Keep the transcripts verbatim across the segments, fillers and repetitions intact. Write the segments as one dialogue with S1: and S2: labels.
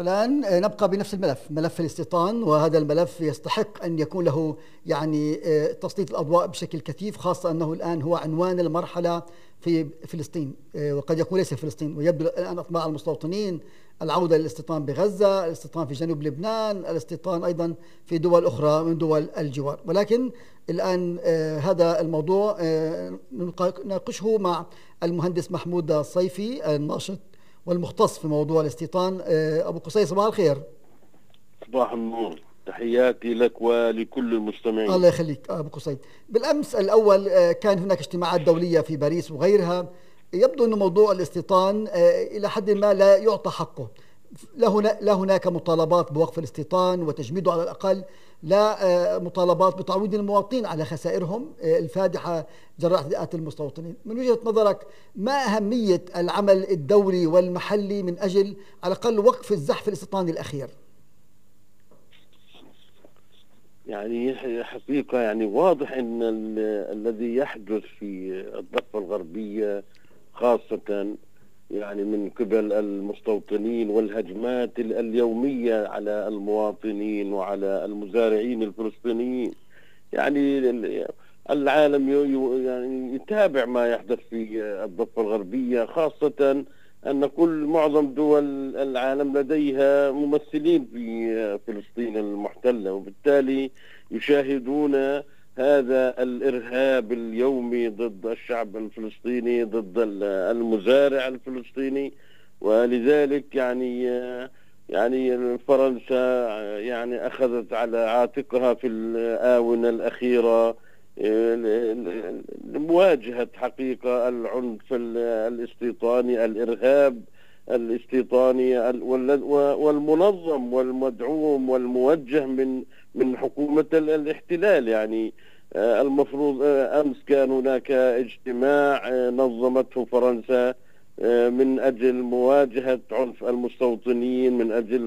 S1: والآن نبقى بنفس الملف، ملف الاستيطان، وهذا الملف يستحق أن يكون له يعني تسليط الأضواء بشكل كثيف، خاصة أنه الآن هو عنوان المرحلة في فلسطين، وقد يكون ليس في فلسطين، ويبدو الآن أطماع المستوطنين العودة للاستيطان بغزة، الاستيطان في جنوب لبنان، الاستيطان أيضا في دول أخرى من دول الجوار. ولكن الآن هذا الموضوع نناقشه مع المهندس محمود الصيفي الناشط والمختص في موضوع الاستيطان. أبو قصي، صباح الخير.
S2: صباح النور، تحياتي لك ولكل المستمعين.
S1: الله يخليك أبو قصي. بالأمس الأول كان هناك اجتماعات دولية في باريس وغيرها، يبدو أن موضوع الاستيطان إلى حد ما لا يعطى حقه. لا هناك مطالبات بوقف الاستيطان وتجميده على الأقل، لا مطالبات بتعويض المواطنين على خسائرهم الفادحة جراء اعتداءات المستوطنين. من وجهة نظرك ما أهمية العمل الدولي والمحلي من أجل على الأقل وقف الزحف الاستيطاني الأخير؟
S2: يعني حقيقة يعني واضح أن الذي يحدث في الضفة الغربية خاصة يعني من قبل المستوطنين والهجمات اليومية على المواطنين وعلى المزارعين الفلسطينيين، يعني العالم يعني يتابع ما يحدث في الضفة الغربية، خاصة أن كل معظم دول العالم لديها ممثلين في فلسطين المحتلة، وبالتالي يشاهدون هذا الإرهاب اليومي ضد الشعب الفلسطيني، ضد المزارع الفلسطيني. ولذلك يعني يعني فرنسا يعني أخذت على عاتقها في الآونة الأخيرة مواجهة حقيقة العنف الاستيطاني، الإرهاب الاستيطاني والمنظم والمدعوم والموجه من من حكومة الاحتلال. يعني المفروض أمس كان هناك اجتماع نظمته فرنسا من أجل مواجهة عنف المستوطنين، من أجل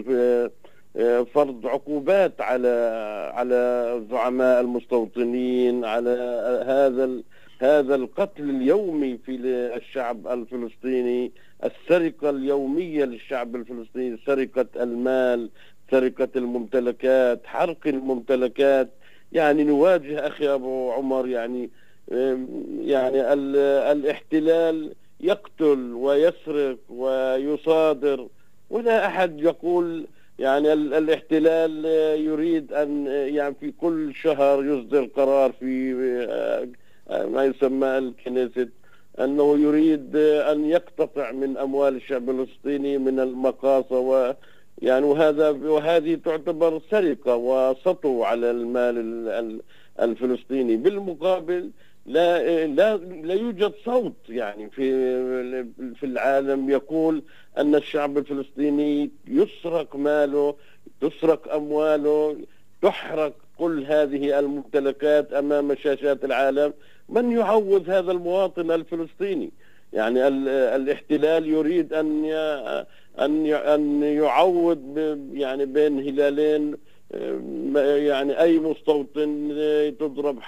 S2: فرض عقوبات على على زعماء المستوطنين على هذا هذا القتل اليومي في الشعب الفلسطيني، السرقة اليومية للشعب الفلسطيني، سرقة المال، سرقة الممتلكات، حرق الممتلكات. يعني نواجه أخي أبو عمر يعني يعني الاحتلال يقتل ويسرق ويصادر، ولا أحد يقول يعني الاحتلال يريد أن يعني في كل شهر يصدر قرار في ما يسمى الكنيست أنه يريد أن يقتطع من أموال الشعب الفلسطيني من المقاصة، و يعني وهذا وهذه تعتبر سرقة وسطو على المال الفلسطيني. بالمقابل لا لا لا يوجد صوت يعني في في العالم يقول أن الشعب الفلسطيني يسرق ماله، تسرق أمواله، تحرق كل هذه الممتلكات أمام شاشات العالم. من يعوض هذا المواطن الفلسطيني؟ يعني الاحتلال يريد أن أن أن يعوض يعني بين هلالين، يعني أي مستوطن تضرب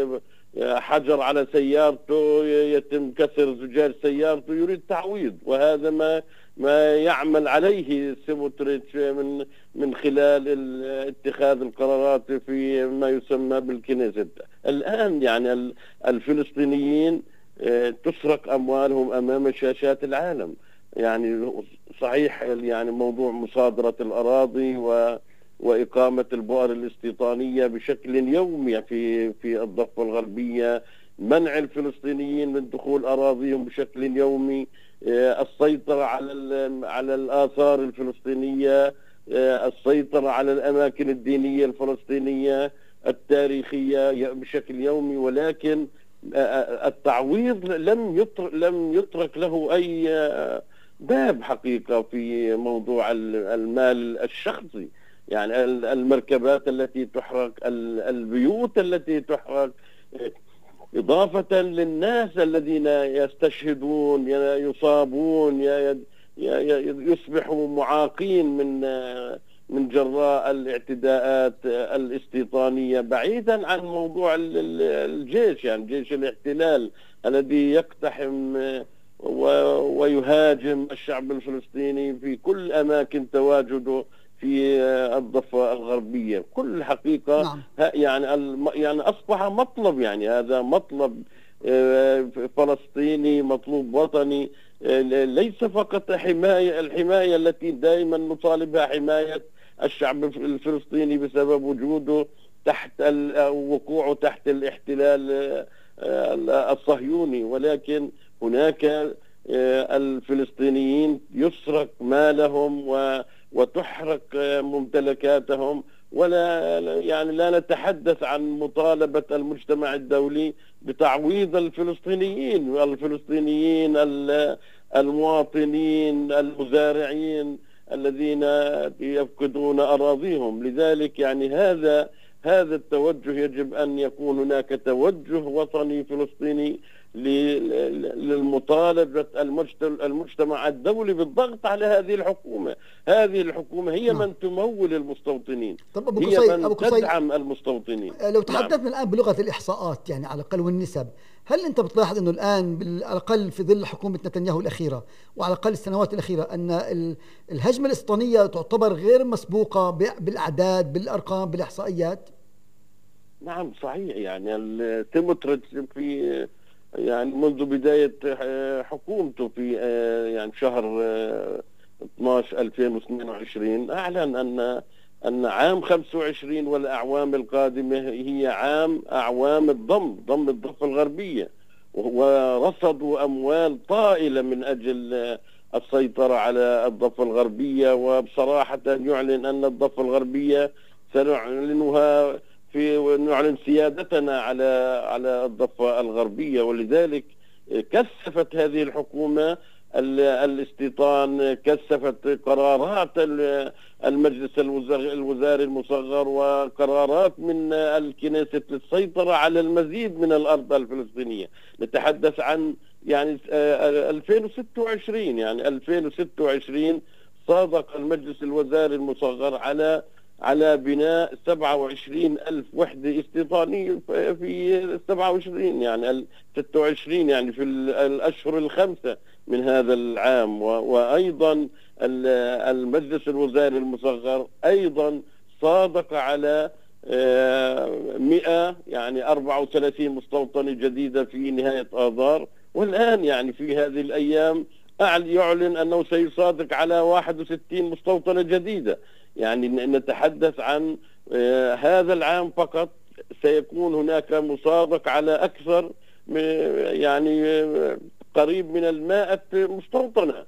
S2: حجر على سيارته، يتم كسر زجاج سيارته، يريد تعويض. وهذا ما ما يعمل عليه سموتريتش من من خلال اتخاذ القرارات في ما يسمى بالكنيست. الآن يعني الفلسطينيين تسرق أموالهم أمام شاشات العالم. يعني صحيح يعني موضوع مصادرة الأراضي و وإقامة البؤر الاستيطانية بشكل يومي في في الضفة الغربية، منع الفلسطينيين من دخول أراضيهم بشكل يومي، السيطرة على على الآثار الفلسطينية، السيطرة على الأماكن الدينية الفلسطينية التاريخية بشكل يومي. ولكن التعويض لم يترك لم يترك له أي باب حقيقة في موضوع المال الشخصي. يعني المركبات التي تحرق، البيوت التي تحرق، إضافة للناس الذين يستشهدون، يصابون، يصبحوا معاقين من من جراء الاعتداءات الاستيطانية، بعيدا عن موضوع الجيش، يعني جيش الاحتلال الذي يقتحم ويهاجم الشعب الفلسطيني في كل أماكن تواجده في الضفة الغربية. كل الحقيقة
S1: نعم.
S2: يعني يعني أصبح مطلب، يعني هذا مطلب فلسطيني، مطلوب وطني، ليس فقط حماية الحماية التي دائما نطالبها، حماية الشعب الفلسطيني بسبب وجوده تحت وقوعه تحت الاحتلال الصهيوني، ولكن هناك الفلسطينيين يسرق مالهم وتحرق ممتلكاتهم، ولا يعني لا نتحدث عن مطالبة المجتمع الدولي بتعويض الفلسطينيين الفلسطينيين المواطنين المزارعين الذين يفقدون أراضيهم. لذلك يعني هذا هذا التوجه يجب أن يكون هناك توجه وطني فلسطيني للمطالبة المجتمع الدولي بالضغط على هذه الحكومة. هذه الحكومة هي
S1: نعم.
S2: من تمول المستوطنين،
S1: طب أبو
S2: هي
S1: قصي،
S2: من
S1: أبو قصي
S2: تدعم المستوطنين.
S1: لو تحدثنا
S2: نعم.
S1: الآن بلغة الإحصاءات يعني على الأقل والنسب، هل أنت بتلاحظ أنه الآن على الأقل في ظل حكومة نتنياهو الأخيرة وعلى الأقل السنوات الأخيرة أن الهجمة الاستيطانية تعتبر غير مسبوقة بالأعداد بالأرقام بالإحصائيات؟
S2: نعم صحيح. يعني التمترج في يعني منذ بداية حكومته في يعني شهر اثناشر ألفين واثنين وعشرين أعلن أن أن عام خمسة وعشرين والأعوام القادمة هي عام أعوام الضم ضم الضفة الغربية، ورصدوا أموال طائلة من أجل السيطرة على الضفة الغربية. وبصراحة يعلن أن الضفة الغربية سنعلنها في نعلن سيادتنا على على الضفة الغربية. ولذلك كثفت هذه الحكومة الاستيطان، كثفت قرارات المجلس الوزاري المصغر وقرارات من الكنيسة للسيطرة على المزيد من الأرض الفلسطينية. نتحدث عن يعني ألفين وستة وعشرين، يعني ألفين وستة وعشرين صادق المجلس الوزاري المصغر على على بناء سبعة وعشرين ألف وحدة استيطانية في سبعة وعشرين يعني ستة وعشرين يعني في الأشهر الخمسة من هذا العام. وأيضا المجلس الوزاري المصغر أيضا صادق على مئة يعني أربعة وثلاثين مستوطنة جديدة في نهاية آذار. والآن يعني في هذه الأيام يعلن أنه سيصادق على واحد وستين مستوطنة جديدة. يعني نتحدث عن هذا العام فقط سيكون هناك مصادق على أكثر يعني قريب من المائة مستوطنة.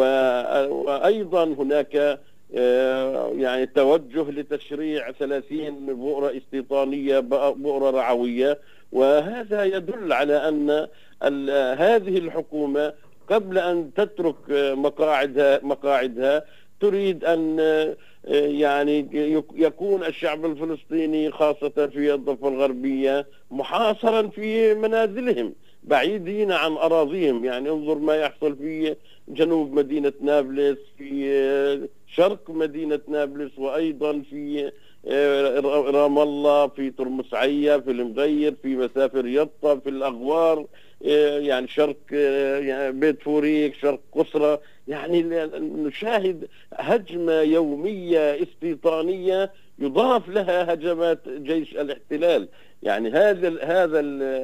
S2: وأيضا هناك يعني توجه لتشريع ثلاثين بؤرة استيطانية بؤرة رعوية. وهذا يدل على أن هذه الحكومة قبل أن تترك مقاعدها مقاعدها تريد أن يعني يكون الشعب الفلسطيني خاصة في الضفة الغربية محاصرا في منازلهم بعيدين عن أراضيهم. يعني انظر ما يحصل في جنوب مدينة نابلس، في شرق مدينة نابلس، وأيضا في رام الله، في ترمس عيا، في المغير، في مسافر يطا، في الأغوار، يعني شرق يعني بيت فوريك، شرق قصرة. يعني نشاهد هجمة يومية استيطانية يضاف لها هجمات جيش الاحتلال. يعني هذا هذا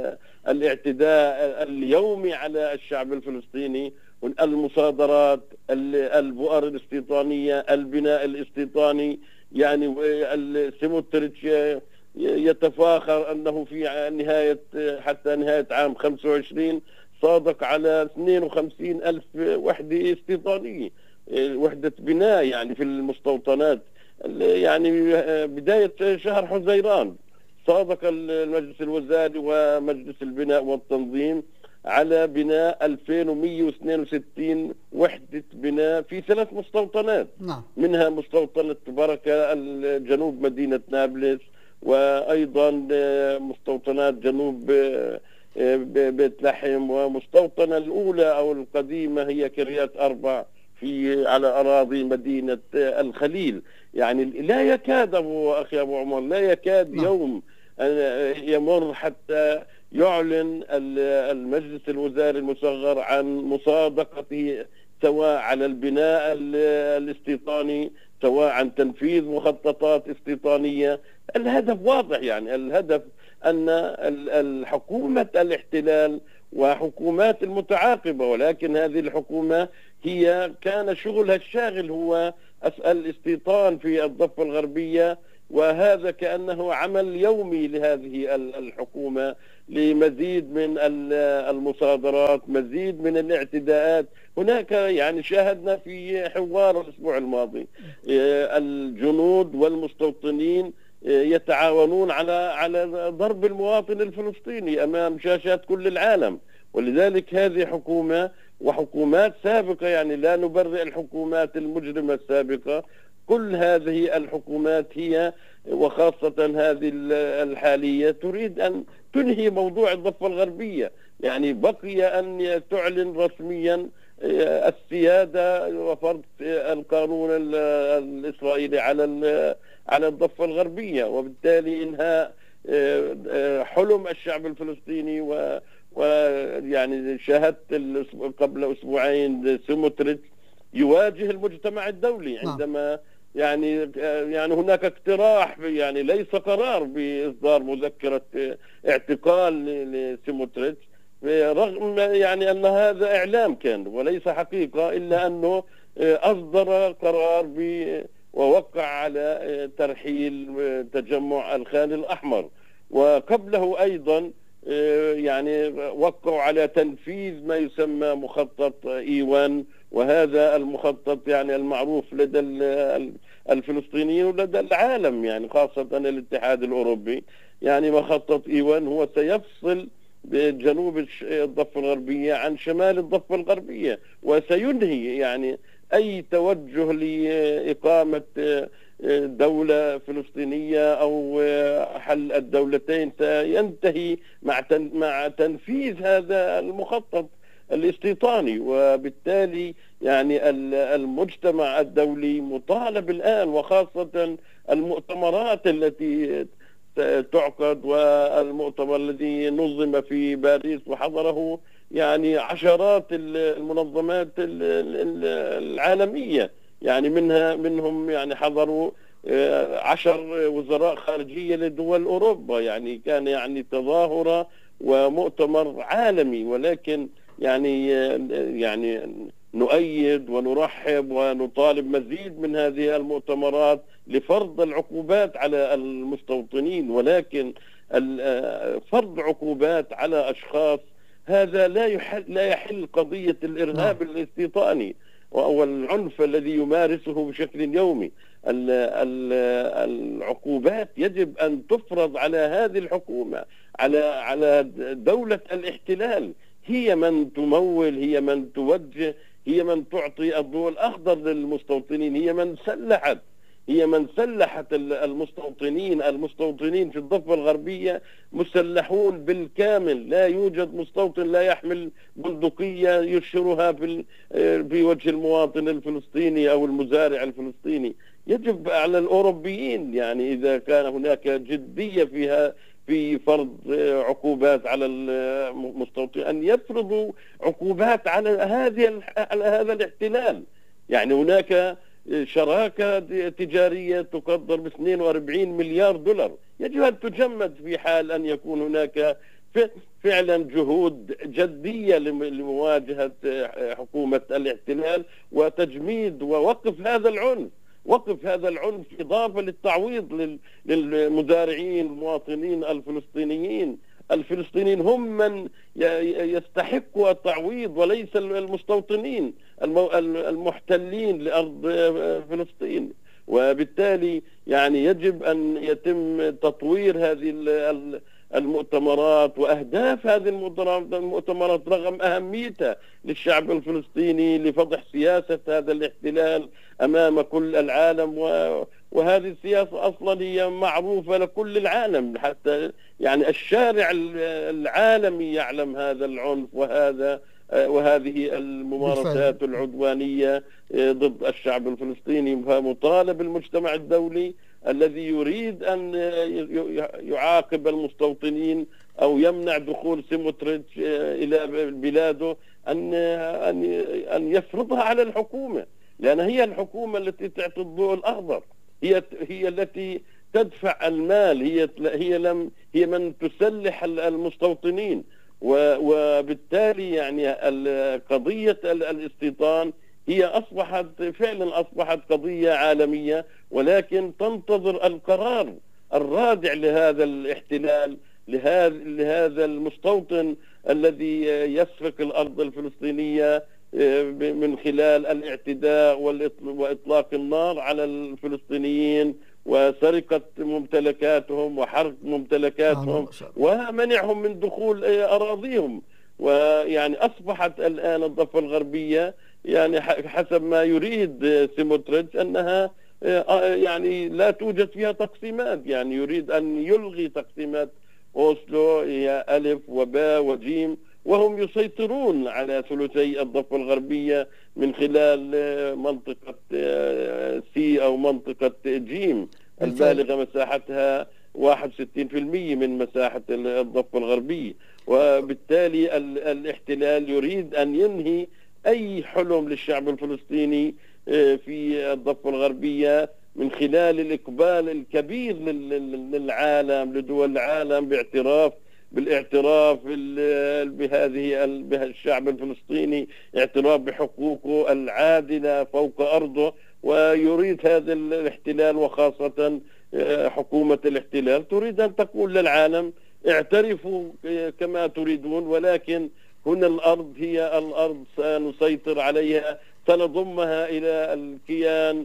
S2: الاعتداء اليومي على الشعب الفلسطيني، المصادرات، البؤر الاستيطانية، البناء الاستيطاني. يعني السموتريتش يتفاخر أنه في نهاية حتى نهاية عام خمسة وعشرين صادق على اثنين وخمسين ألف وحدة استيطانية، وحدة بناء يعني في المستوطنات. يعني بداية شهر حزيران صادق المجلس الوزاري ومجلس البناء والتنظيم على بناء ألفين ومئة واثنين وستين وحدة بناء في ثلاث مستوطنات.
S1: نعم.
S2: منها مستوطنة بركة جنوب مدينة نابلس، وأيضا مستوطنات جنوب بيت لحم، ومستوطنة الأولى أو القديمة هي كريات أربع في على أراضي مدينة الخليل. يعني لا يكاد أبو أخي أبو عمر لا يكاد
S1: نعم.
S2: يوم يمر حتى يعلن المجلس الوزاري المصغر عن مصادقته سواء على البناء الاستيطاني سواء عن تنفيذ مخططات استيطانية. الهدف واضح، يعني الهدف أن الحكومة الاحتلال وحكومات المتعاقبة، ولكن هذه الحكومة هي كان شغلها الشاغل هو الاستيطان في الضفة الغربية، وهذا كأنه عمل يومي لهذه الحكومة لمزيد من المصادرات، مزيد من الاعتداءات. هناك يعني شاهدنا في حوار الأسبوع الماضي الجنود والمستوطنين يتعاونون على على ضرب المواطن الفلسطيني أمام شاشات كل العالم. ولذلك هذه حكومة وحكومات سابقة، يعني لا نبرئ الحكومات المجرمة السابقة، كل هذه الحكومات هي وخاصة هذه الحالية تريد أن تنهي موضوع الضفة الغربية. يعني بقي أن تعلن رسميا السيادة وفرض القانون الإسرائيلي على على الضفة الغربية، وبالتالي إنهاء حلم الشعب الفلسطيني. و ويعني شاهدت قبل أسبوعين سموتريتش يواجه المجتمع الدولي عندما يعني يعني هناك اقتراح، يعني ليس قرار بإصدار مذكرة اعتقال لسموتريتش، رغم يعني أن هذا إعلام كان وليس حقيقة، إلا أنه أصدر قرار ب ووقع على ترحيل تجمع الخان الأحمر. وقبله أيضا يعني وقعوا على تنفيذ ما يسمى مخطط إيوان، وهذا المخطط يعني المعروف لدى الفلسطينيين ولدى العالم، يعني خاصة الاتحاد الأوروبي. يعني مخطط إيوان هو سيفصل بجنوب الضفة الغربية عن شمال الضفة الغربية، وسينهي يعني أي توجه لإقامة دولة فلسطينية أو حل الدولتين، سينتهي مع مع تنفيذ هذا المخطط الاستيطاني. وبالتالي يعني المجتمع الدولي مطالب الآن، وخاصة المؤتمرات التي تعقد، والمؤتمر الذي نظم في باريس وحضره يعني عشرات المنظمات العالمية، يعني منها منهم يعني حضروا عشر وزراء خارجية لدول أوروبا. يعني كان يعني تظاهرة ومؤتمر عالمي. ولكن يعني يعني نؤيد ونرحب ونطالب مزيد من هذه المؤتمرات لفرض العقوبات على المستوطنين، ولكن فرض عقوبات على أشخاص هذا لا يحل لا يحل قضية الإرهاب الاستيطاني والعنف الذي يمارسه بشكل يومي. العقوبات يجب أن تفرض على هذه الحكومة، على على دولة الاحتلال، هي من تمول، هي من توجه، هي من تعطي الضوء الأخضر للمستوطنين، هي من سلحت هي من سلحت المستوطنين. المستوطنين في الضفة الغربية مسلحون بالكامل، لا يوجد مستوطن لا يحمل بندقية يشهرها في في وجه المواطن الفلسطيني أو المزارع الفلسطيني. يجب على الأوروبيين، يعني إذا كان هناك جدية فيها في فرض عقوبات على المستوطنين، أن يفرضوا عقوبات على هذه على هذا الاحتلال. يعني هناك شراكة تجارية تقدر ب اثنين وأربعين مليار دولار، يجب أن تجمد في حال أن يكون هناك فعلا جهود جدية لمواجهة حكومة الاحتلال وتجميد ووقف هذا العنف وقف هذا العنف إضافة للتعويض للمزارعين المواطنين الفلسطينيين. الفلسطينيين هم من يستحقوا التعويض وليس المستوطنين المحتلين لأرض فلسطين. وبالتالي يعني يجب أن يتم تطوير هذه المؤتمرات وأهداف هذه المؤتمرات رغم أهميتها للشعب الفلسطيني لفضح سياسة هذا الاحتلال أمام كل العالم. وهذه السياسة أصلا هي معروفة لكل العالم، حتى يعني الشارع العالمي يعلم هذا العنف وهذا وهذه الممارسات بالفعل العدوانية ضد الشعب الفلسطيني. فمطالب المجتمع الدولي الذي يريد أن يعاقب المستوطنين أو يمنع دخول سيموتريتش إلى بلاده أن أن أن يفرضها على الحكومة، لأن هي الحكومة التي تعطي الضوء الأخضر، هي هي التي تدفع المال، هي هي لم هي من تسلح المستوطنين، وبالتالي يعني قضية الاستيطان هي أصبحت فعلا أصبحت قضية عالمية، ولكن تنتظر القرار الرادع لهذا الاحتلال، لهذا لهذا المستوطن الذي يسفك الأرض الفلسطينية من خلال الاعتداء وإطلاق النار على الفلسطينيين وسرقة ممتلكاتهم وحرق ممتلكاتهم ومنعهم من دخول أراضيهم. ويعني أصبحت الآن الضفة الغربية يعني حسب ما يريد سيموتريتش أنها يعني لا توجد فيها تقسيمات، يعني يريد أن يلغي تقسيمات أوسلو، هي ألف وباء وجيم، وهم يسيطرون على ثلثي الضفة الغربية من خلال منطقة سي أو منطقة جيم البالغة مساحتها واحد وستين بالمئة من مساحة الضفة الغربية. وبالتالي الاحتلال يريد أن ينهي أي حلم للشعب الفلسطيني في الضفة الغربية من خلال الإقبال الكبير للعالم، لدول العالم، باعتراف بالاعتراف بهذه الشعب الفلسطيني، اعتراف بحقوقه العادلة فوق أرضه. ويريد هذا الاحتلال وخاصة حكومة الاحتلال تريد أن تقول للعالم اعترفوا كما تريدون، ولكن هنا الأرض هي الأرض، سنسيطر عليها، سنضمها إلى الكيان،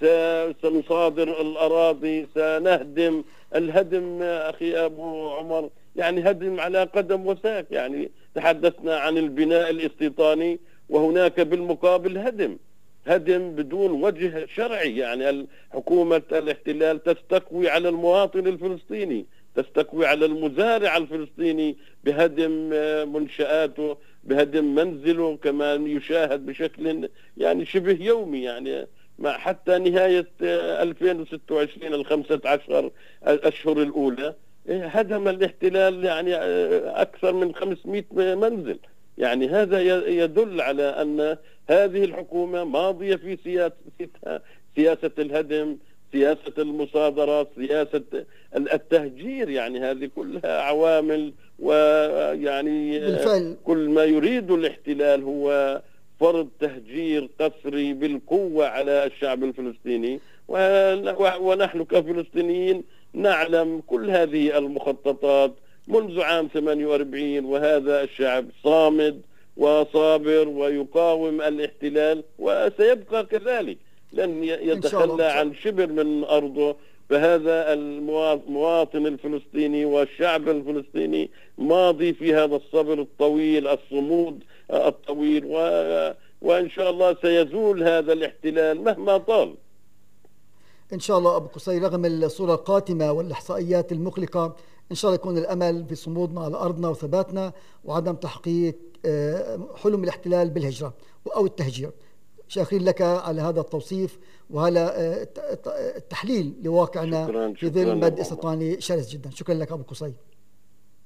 S2: سنصادر الأراضي، سنهدم. الهدم أخي أبو عمر يعني هدم على قدم وساق، يعني تحدثنا عن البناء الاستيطاني وهناك بالمقابل هدم هدم بدون وجه شرعي. يعني حكومة الاحتلال تستقوي على المواطن الفلسطيني، تستقوي على المزارع الفلسطيني بهدم منشآته، بهدم منزله، كما يشاهد بشكل يعني شبه يومي. يعني مع حتى نهاية ألفين وستة وعشرين الخمسة عشر الأشهر الأولى هدم الاحتلال يعني أكثر من خمسمئة منزل. يعني هذا يدل على أن هذه الحكومة ماضية في سياستها، سياسة الهدم، سياسة المصادرة، سياسة التهجير. يعني هذه كلها عوامل، ويعني بالفعل كل ما يريد الاحتلال هو فرض تهجير قسري بالقوة على الشعب الفلسطيني. ونحن كفلسطينيين نعلم كل هذه المخططات منذ عام ثمانية وأربعين، وهذا الشعب صامد وصابر ويقاوم الاحتلال وسيبقى كذلك، لن يتخلى عن شبر من أرضه. فهذا المواطن الفلسطيني والشعب الفلسطيني ماضي في هذا الصبر الطويل، الصمود الطويل، و... وإن شاء الله سيزول هذا الاحتلال مهما طال.
S1: إن شاء الله أبو قصي، رغم الصورة القاتمة والإحصائيات المقلقة، إن شاء الله يكون الأمل في صمودنا على أرضنا وثباتنا وعدم تحقيق حلم الاحتلال بالهجرة أو التهجير. شاكرين لك على هذا التوصيف وعلى التحليل لواقعنا
S2: شكراً
S1: في ظل
S2: شكراً
S1: مد استيطاني شرس جدا. شكرا لك أبو قصي.